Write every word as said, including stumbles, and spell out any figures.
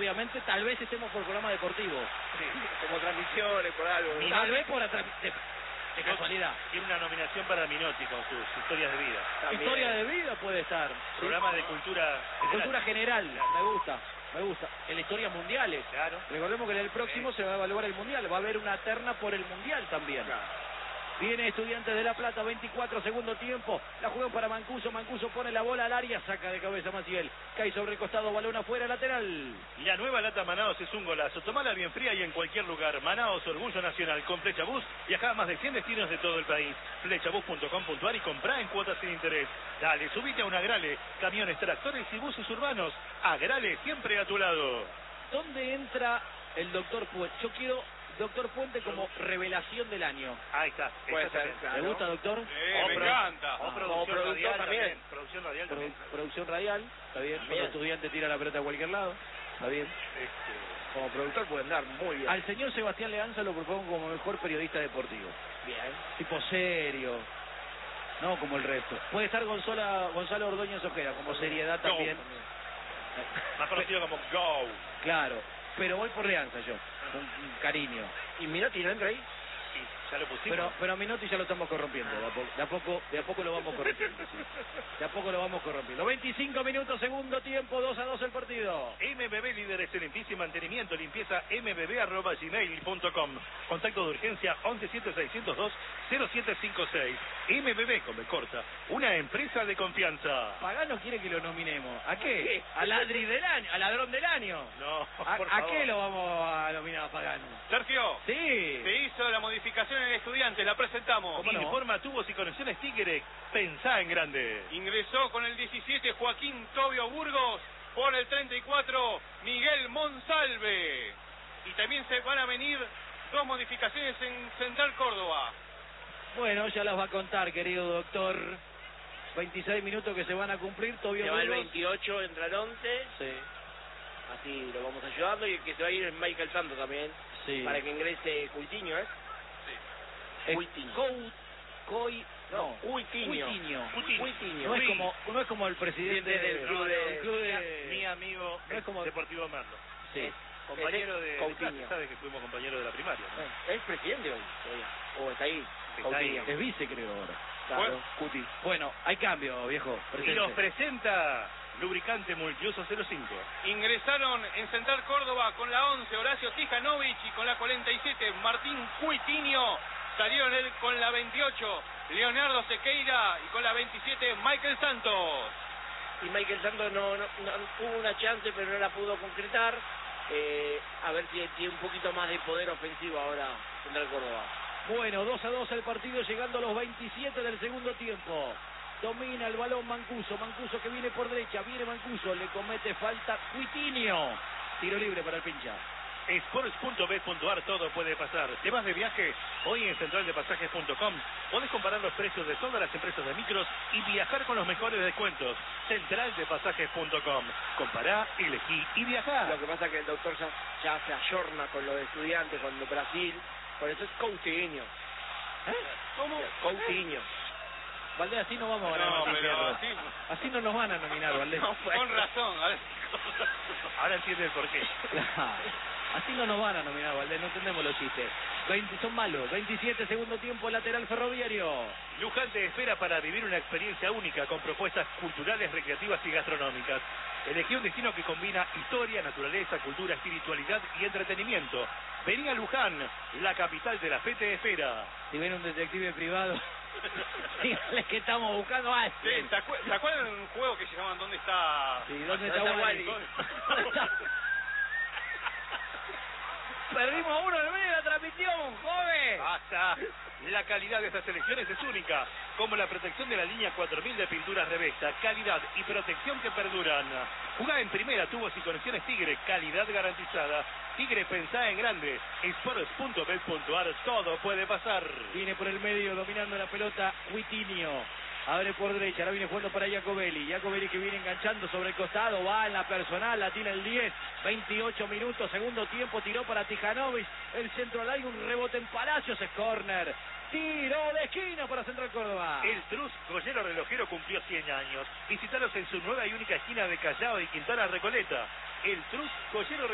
obviamente, tal vez estemos por programa deportivo. Sí, como transmisiones, por algo. Y tal vez por atra- de, de casualidad. Tiene una nominación para Minotti con sus historias de vida. También. Historia de vida puede estar. Programa de cultura De general. cultura general, me gusta, me gusta. En la historia mundiales. Claro. Recordemos que en el próximo Sí. se va a evaluar el mundial, va a haber una terna por el mundial también. Claro. Viene Estudiantes de La Plata, veinticuatro, segundo tiempo. La juegan para Mancuso. Mancuso pone la bola al área, saca de cabeza Maciel. Cae sobre el costado, balón afuera, lateral. La nueva lata Manaos es un golazo. Tomala bien fría y en cualquier lugar. Manaos, orgullo nacional. Con Flecha Bus viaja a más de cien destinos de todo el país. flechabus punto com punto ar y comprá en cuotas sin interés. Dale, subite a una Grale. Camiones, tractores y buses urbanos. A Grale, siempre a tu lado. ¿Dónde entra el doctor Puente? Yo quiero doctor Puente como revelación del año. Ahí está. Puede Esa ser, también. claro. ¿Le gusta, doctor? Eh, O me pro- encanta. O Como producción productor radial también. también. Producción radial Produ- también. producción radial, está bien. Bien. Cuando el estudiante tira la pelota a cualquier lado, está bien. Este, Como productor puede andar muy bien. Al señor Sebastián Leanza lo propongo como mejor periodista deportivo. Bien. Tipo serio, no como el resto. Puede estar Gonzalo, Gonzalo Ordóñez Ojeda, como seriedad Go. también. Más conocido como Go. Claro, pero voy por Leanza yo, con con cariño. ¿Y Minotti no entra ahí? Sí, ya lo pusimos. Pero, pero a Minotti ya lo estamos corrompiendo, de a, po- de a poco, de a poco lo vamos corrompiendo. Sí. De a poco lo vamos corrompiendo. veinticinco minutos, segundo tiempo, dos a dos el partido. M B B líder excelentísimo y mantenimiento, limpieza m b b arroba gmail punto com. Contacto de urgencia once siete seiscientos dos cero siete cinco seis. M B B con B corta, una empresa de confianza. Pagano quiere que lo nominemos. ¿A ¿A qué? qué? ¿Al ladri del año? ¿Al ladrón del año? No, ¿A, por a favor. qué lo vamos a nominar a Pagano? Sergio, Sí. se hizo la modificación en el estudiante, la presentamos. ¿Cómo no? Informa tubos y conexiones Tigre, pensá en grande. Ingresó con el diecisiete Joaquín Tobio Burgos, por el treinta y cuatro Miguel Monsalve. Y también se van a venir dos modificaciones en Central Córdoba. Bueno, ya las va a contar, querido doctor. veintiséis minutos que se van a cumplir, Tobio Se va el Burgos. veintiocho, entra el once. Sí, Así lo vamos ayudando. Y el que se va a ir es Michael Santos también. sí. Para que ingrese Coutinho, ¿eh? Es Coutinho. Cou- Coi... No, Coutinho. Coutinho. Coutinho. No es como, no es como el presidente Presidente del de- club no, de- del club de... Mi amigo No es como- Deportivo Merlo. Sí. Compañero de, de Coutinho. clase, sabes que fuimos compañeros de la primaria, ¿no? Bueno, ¿es presidente hoy? todavía? ¿O está ahí? Está Coutinho. ahí. Es vice, creo, ahora. Claro, Bueno. Cuti. Bueno, hay cambio, viejo. Y Presente. nos presenta lubricante multiuso cero cinco. Ingresaron en Central Córdoba con la once Horacio Tijanovic y con la cuarenta y siete Martín Coutinho. Salieron él con la veintiocho Leonardo Sequeira y con la veintisiete Michael Santos. Y Michael Santos no, no, no- tuvo una chance, pero no la pudo concretar. Eh, a ver si tiene un poquito más de poder ofensivo ahora Central Córdoba. Bueno, dos a dos el partido, llegando a los veintisiete del segundo tiempo. Domina el balón Mancuso, Mancuso que viene por derecha, viene Mancuso, le comete falta Coutinho. Tiro libre para el pincha. Sports punto bet punto ar, todo puede pasar. ¿Te vas de viaje? Hoy en central de pasajes punto com podés comparar los precios de todas las empresas de micros y viajar con los mejores descuentos. central de pasajes punto com. Compará, elegí y viajá. Lo que pasa es que el doctor ya, ya se ayorna con lo de estudiantes, con lo de Brasil. Por eso es Coutinho. ¿Eh? ¿Cómo? Coutinho. Valdés, así no vamos a ganar. No, noticias, pero ¿no? así, Así no nos van a nominar, Valdés. No, pues. con razón. A ver. Ahora entiende el porqué. Así no nos van a nominar, Valdés, no entendemos los chistes. veinte, son malos. veintisiete, segundo tiempo, lateral Ferroviario. Luján te espera para vivir una experiencia única con propuestas culturales, recreativas y gastronómicas. Elegí un destino que combina historia, naturaleza, cultura, espiritualidad y entretenimiento. Vení a Luján, la capital de la fe te espera. Si viene un detective privado, díganle que estamos buscando a Sí, este. ¿se, acu- ¿se acuerdan de un juego que se llamaban ¿Dónde está? Sí, ¿dónde ¿Dónde está está Wally? Wally? ¿Dónde está? Perdimos a uno en el medio de la transmisión, joven. Basta. La calidad de estas elecciones es única, como la protección de la línea cuatro mil de pinturas Revesta, calidad y protección que perduran. Jugá en primera, tubos y conexiones Tigre, calidad garantizada. Tigre, pensá en grande. Sports punto bet punto ar, todo puede pasar. Viene por el medio dominando la pelota Coutinho. Abre por derecha, ahora viene jugando para Jacobelli. Jacobelli que viene enganchando sobre el costado, va en la personal, la tira el diez. veintiocho minutos, segundo tiempo, tiró para Tijanovic. El centro al aire, un rebote en Palacios, es córner. Tiro de esquina para Central Córdoba. El Trus Joyero Relojero cumplió cien años. Visítalos en su nueva y única esquina de Callao y Quintana Recoleta. El Trus Joyero